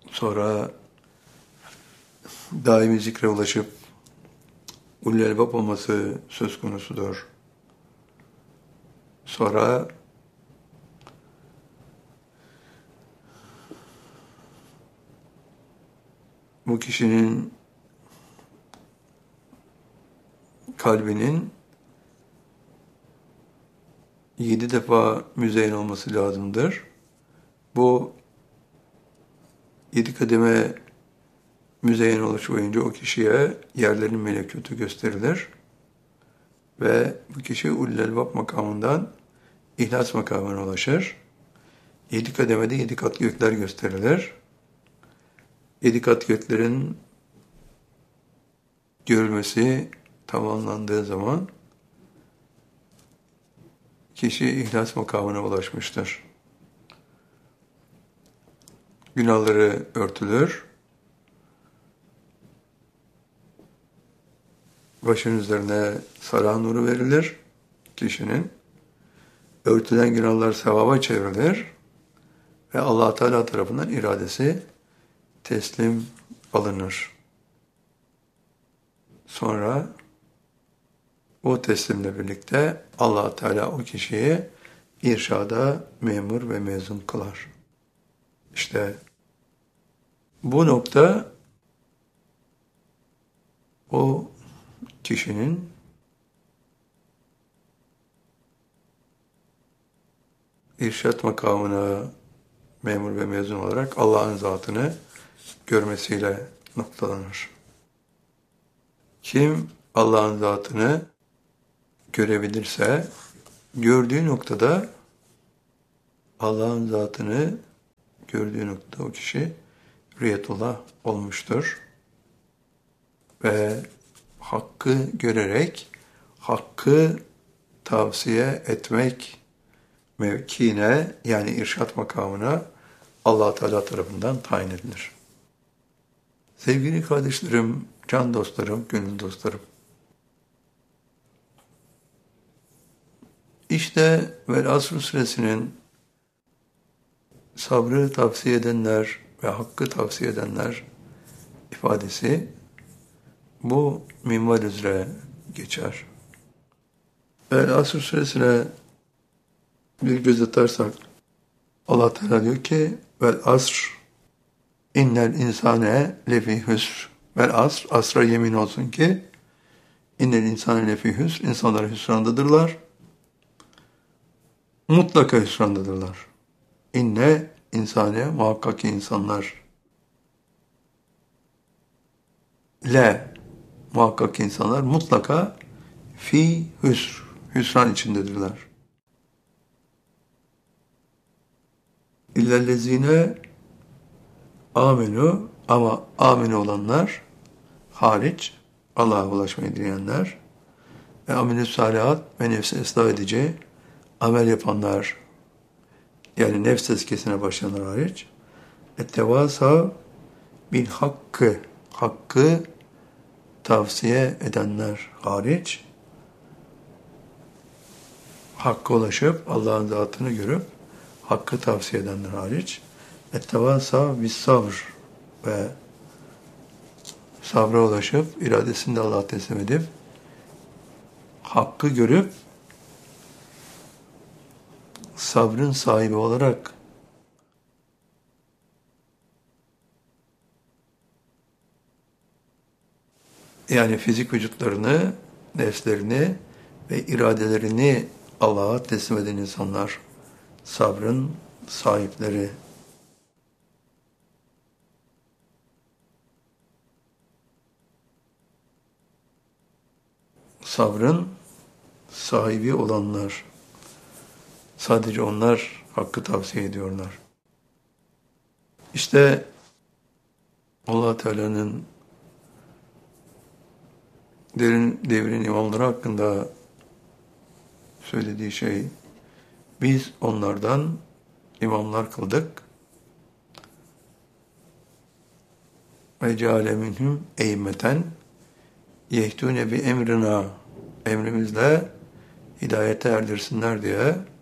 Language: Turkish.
Sonra daimi zikre ulaşıp ulul elbap olması söz konusudur. Sonra bu kişinin kalbinin 7 defa müzeyyen olması lazımdır. Bu 7 kademe müzeyyen oluş boyunca o kişiye yerlerin melekutu gösterilir. Ve bu kişi ulul elbap makamından ihlas makamına ulaşır. 7 kademede 7 kat gökler gösterilir. 7 kat göklerin görülmesi tamamlandığı zaman kişi ihlas makamına ulaşmıştır. Günahları örtülür. Başın üzerine salah nuru verilir kişinin. Örtülen günahlar sevaba çevrilir ve Allah Teala tarafından iradesi teslim alınır. Sonra o teslimle birlikte Allah Teala o kişiyi irşada memur ve mezun kılar. İşte bu nokta o kişinin irşat makamına memur ve mezun olarak Allah'ın zatını görmesiyle noktalanır. Kim Allah'ın zatını görebilirse, gördüğü noktada Allah'ın zatını gördüğü noktada o kişi rüyetullah olmuştur. Ve hakkı görerek, hakkı tavsiye etmek mevkiine, yani irşat makamına Allah Teala tarafından tayin edilir. Sevgili kardeşlerim, can dostlarım, gönül dostlarım. İşte Vel Asr suresinin sabrı tavsiye edenler ve hakkı tavsiye edenler ifadesi bu minval üzere geçer. Vel Asr suresine bir göz atarsak Allah Teala diyor ki Vel Asr innel insane lefi hüsr. Vel Asr, asra yemin olsun ki innel insane lefi hüsr. İnsanlar hüsrandadırlar. Mutlaka hüsrandadırlar. İnne insane, muhakkak ki insanlar, muhakkak ki insanlar mutlaka fi hüsr, hüsran içindedirler. İllellezine amenu, ama aminu olanlar hariç, Allah'a ulaşmayı dileyenler ve amelü salihat ve nefsi ıslah edici amel yapanlar, yani nefs tezkiyesine başlayanlar hariç, ettevasa bil hakkı tavsiye edenler hariç, hakka ulaşıp Allah'ın zatını görüp hakkı tavsiye edenler hariç, ettevasa bis sabr ve sabra ulaşıp iradesini de Allah'a teslim edip hakkı görüp sabrın sahibi olarak yani fizik vücutlarını, nefslerini ve iradelerini Allah'a teslim eden insanlar sabrın sahipleri. Sabrın sahibi olanlar. Sadece onlar hakkı tavsiye ediyorlar. İşte Allah Teala'nın devrin imamları hakkında söylediği şey, biz onlardan imamlar kıldık. Ve ceale minhum eymeten yehtûne bi emrina, emrimizle hidayete erdirsinler diye